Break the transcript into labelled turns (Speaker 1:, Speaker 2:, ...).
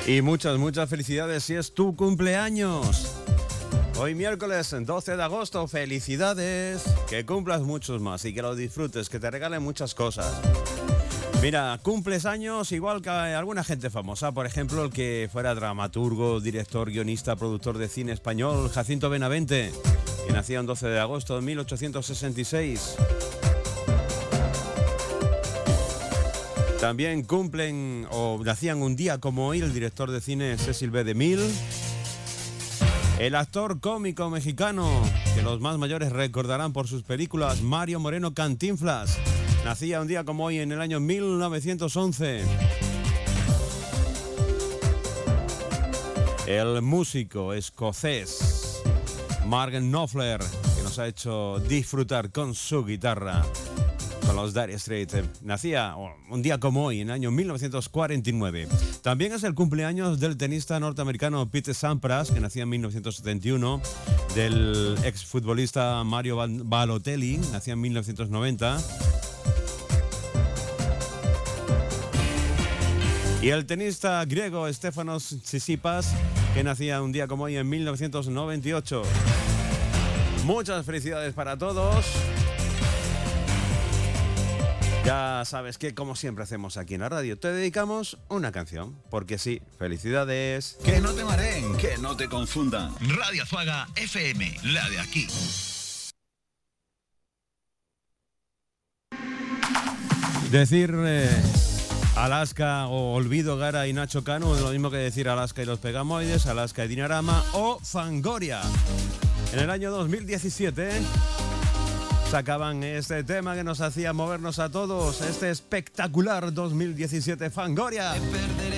Speaker 1: Y muchas felicidades si es tu cumpleaños. Hoy miércoles 12 de agosto, felicidades. Que cumplas muchos más y que los disfrutes, que te regalen muchas cosas. Mira, cumples años igual que alguna gente famosa. Por ejemplo, el que fuera dramaturgo, director, guionista, productor de cine español, Jacinto Benavente, que nacía el 12 de agosto de 1866. También cumplen o nacían un día como hoy el director de cine Cecil B. DeMille, el actor cómico mexicano que los más mayores recordarán por sus películas, Mario Moreno Cantinflas, nacía un día como hoy en el año 1911. El músico escocés Mark Knopfler, que nos ha hecho disfrutar con su guitarra con los Dire Straits, nacía un día como hoy, en el año 1949. También es el cumpleaños del tenista norteamericano Pete Sampras, que nacía en 1971, del exfutbolista Mario Balotelli, nacía en 1990. Y el tenista griego Stefanos Tsitsipas, que nacía un día como hoy en 1998. Muchas felicidades para todos. Ya sabes que, como siempre hacemos aquí en la radio, te dedicamos una canción. Porque sí, felicidades.
Speaker 2: Que no te mareen, que no te confundan. Radio Azuaga FM, la de aquí.
Speaker 1: Decir Alaska o Olvido, Gara y Nacho Cano es lo mismo que decir Alaska y los Pegamoides, Alaska y Dinarama o Fangoria. En el año 2017... sacaban este tema que nos hacía movernos a todos, este espectacular 2017 Fangoria.